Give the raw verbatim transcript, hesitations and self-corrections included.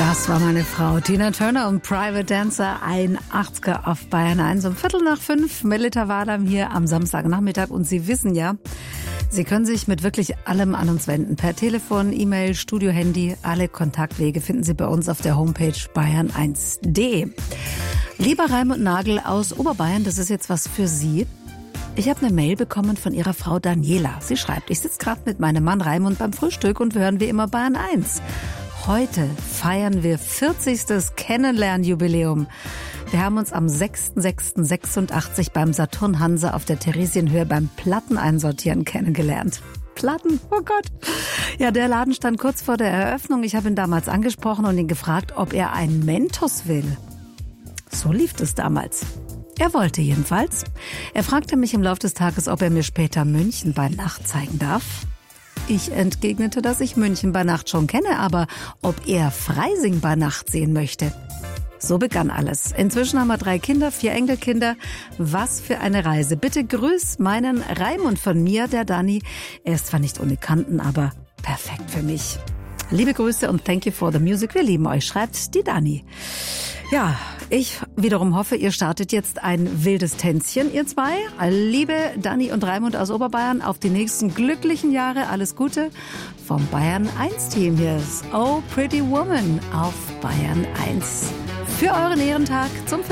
Das war meine Frau Tina Turner und Private Dancer, ein achtziger auf Bayern eins. Um Viertel nach fünf, Melita Wadam hier am Samstagnachmittag. Und Sie wissen ja, Sie können sich mit wirklich allem an uns wenden. Per Telefon, E-Mail, Studio, Handy. Alle Kontaktwege finden Sie bei uns auf der Homepage bayern eins punkt de. Lieber Raimund Nagel aus Oberbayern, das ist jetzt was für Sie. Ich habe eine Mail bekommen von Ihrer Frau Daniela. Sie schreibt, ich sitze gerade mit meinem Mann Raimund beim Frühstück und wir hören wie immer Bayern eins. Heute feiern wir vierzigstes Kennenlernjubiläum. Wir haben uns am sechster sechster sechsundachtzig beim Saturn Hansa auf der Theresienhöhe beim Platteneinsortieren kennengelernt. Platten, oh Gott. Ja, der Laden stand kurz vor der Eröffnung. Ich habe ihn damals angesprochen und ihn gefragt, ob er einen Mentos will. So lief es damals. Er wollte jedenfalls. Er fragte mich im Laufe des Tages, ob er mir später München bei Nacht zeigen darf. Ich entgegnete, dass ich München bei Nacht schon kenne, aber ob er Freising bei Nacht sehen möchte. So begann alles. Inzwischen haben wir drei Kinder, vier Enkelkinder. Was für eine Reise. Bitte grüß meinen Raimund von mir, der Dani. Er ist zwar nicht ohne Kanten, aber perfekt für mich. Liebe Grüße und thank you for the music. Wir lieben euch, schreibt die Dani. Ja, ich wiederum hoffe, ihr startet jetzt ein wildes Tänzchen, ihr zwei. Liebe Dani und Raimund aus Oberbayern, auf die nächsten glücklichen Jahre. Alles Gute vom Bayern eins Team. Hier ist Oh Pretty Woman auf Bayern eins. Für euren Ehrentag zum